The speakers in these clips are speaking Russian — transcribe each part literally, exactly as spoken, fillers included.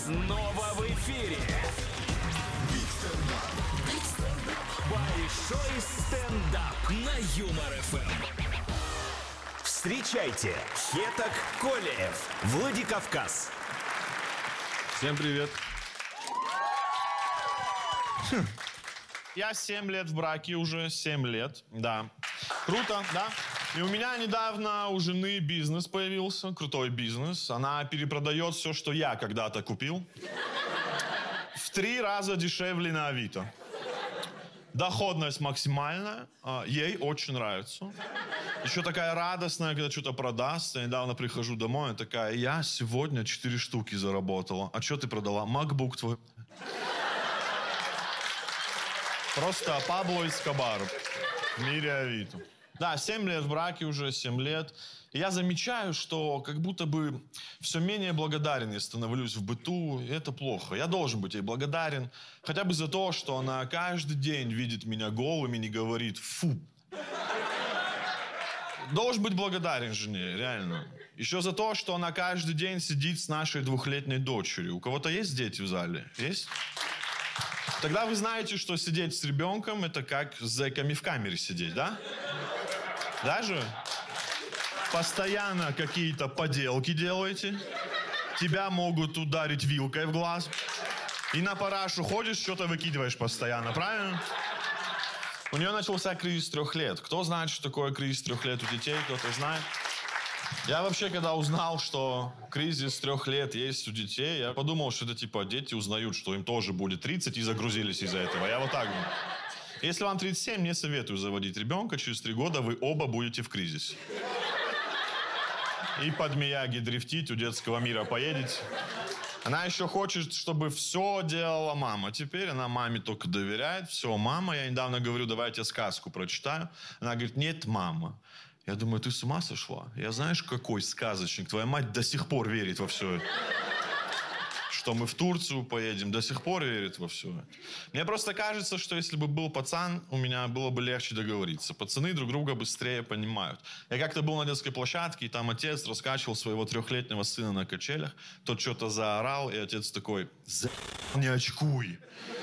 снова в эфире. Большой стендап на Юмор эф эм. Встречайте, Хетак Колеев, Владикавказ. Всем привет. Я семь лет в браке, уже семь лет, да. Круто, да. И у меня недавно у жены бизнес появился, крутой бизнес. Она перепродает все, что я когда-то купил. В три раза дешевле на Авито. Доходность максимальная, ей очень нравится. Еще такая радостная, когда что-то продаст. Я недавно прихожу домой, она такая: я сегодня четыре штуки заработала. А что ты продала? MacBook твой. Просто Пабло Эскобар в мире Авито. Да, семь лет в браке, уже семь лет. И я замечаю, что как будто бы все менее благодарен я становлюсь в быту. И это плохо. Я должен быть ей благодарен. Хотя бы за то, что она каждый день видит меня голым и не говорит «фу». Должен быть благодарен жене, реально. Еще за то, что она каждый день сидит с нашей двухлетней дочерью. У кого-то есть дети в зале? Есть? Тогда вы знаете, что сидеть с ребенком — это как с зэками в камере сидеть, да? Даже постоянно какие-то поделки делаете. Тебя могут ударить вилкой в глаз. И на парашу ходишь, что-то выкидываешь постоянно, правильно? У нее начался кризис трех лет. Кто знает, что такое кризис трех лет у детей? Кто-то знает? Я вообще, когда узнал, что кризис трех лет есть у детей, я подумал, что это типа дети узнают, что им тоже будет тридцать, и загрузились из-за этого. Я вот так думаю. Если вам тридцать семь, не советую заводить ребенка. Через три года вы оба будете в кризисе. И под Мияги дрифтить, у детского мира поедете. Она еще хочет, чтобы все делала мама. Теперь она маме только доверяет. Все, мама. Я недавно говорю, давай я тебе сказку прочитаю. Она говорит: нет, мама. Я думаю, ты с ума сошла? Я знаешь, какой сказочник? Твоя мать до сих пор верит во все это. Что мы в Турцию поедем, до сих пор верит во все это. Мне просто кажется, что если бы был пацан, у меня было бы легче договориться. Пацаны друг друга быстрее понимают. Я как-то был на детской площадке, и там отец раскачивал своего трехлетнего сына на качелях. Тот что-то заорал, и отец такой: за... не очкуй.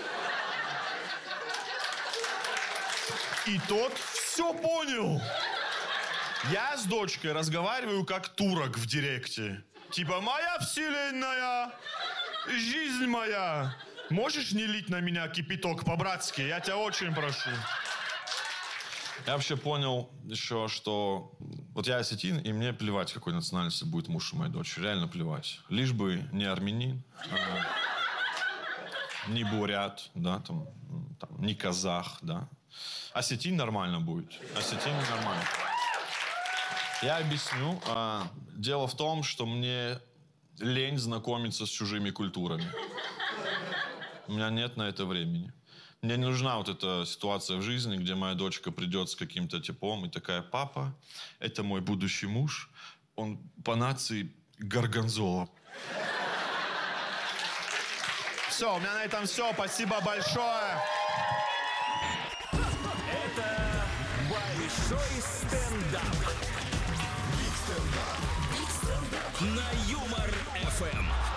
И тот все понял. Я с дочкой разговариваю как турок в директе. Типа: моя вселенная, жизнь моя, можешь не лить на меня кипяток по-братски? Я тебя очень прошу. Я вообще понял еще, что вот я осетин, и мне плевать, какой национальности будет муж у моей дочери. Реально плевать. Лишь бы не армянин, а, не бурят, да, там, там, не казах, да. Осетин нормально будет. Осетин нормально. Я объясню. Дело в том, что мне лень знакомиться с чужими культурами. У меня нет на это времени. Мне не нужна вот эта ситуация в жизни, где моя дочка придет с каким-то типом и такая: папа, это мой будущий муж, он по нации горгонзола. Все, у меня на этом все. Спасибо большое. Это большой стендап на Юмор эф эм.